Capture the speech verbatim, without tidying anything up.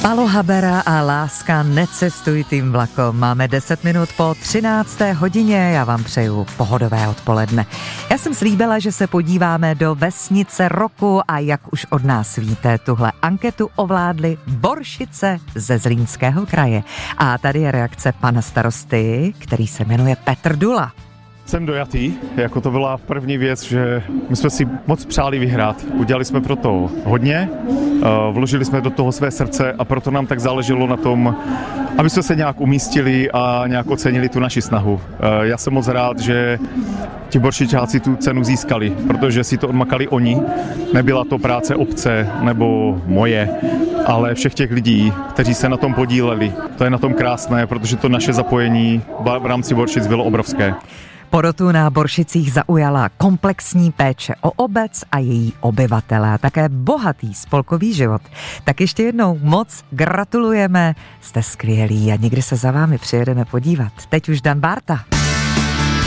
Palo Habera a Láska necestuj tým vlakom. Máme deset minut po třinácté hodině, já vám přeju pohodové odpoledne. Já jsem slíbila, že se podíváme do vesnice roku a jak už od nás víte, tuhle anketu ovládly Boršice ze Zlínského kraje. A tady je reakce pana starosty, který se jmenuje Petr Dula. Jsem dojatý, jako to byla první věc, že my jsme si moc přáli vyhrát. Udělali jsme pro to hodně, vložili jsme do toho své srdce a proto nám tak záleželo na tom, aby jsme se nějak umístili a nějak ocenili tu naši snahu. Já jsem moc rád, že ti Boršičáci tu cenu získali, protože si to odmakali oni. Nebyla to práce obce nebo moje, ale všech těch lidí, kteří se na tom podíleli. To je na tom krásné, protože to naše zapojení v rámci Boršic bylo obrovské. Porotu na Boršicích zaujala komplexní péče o obec a její obyvatele a také bohatý spolkový život. Tak ještě jednou moc gratulujeme, jste skvělí a někdy se za vámi přijedeme podívat. Teď už Dan Bárta.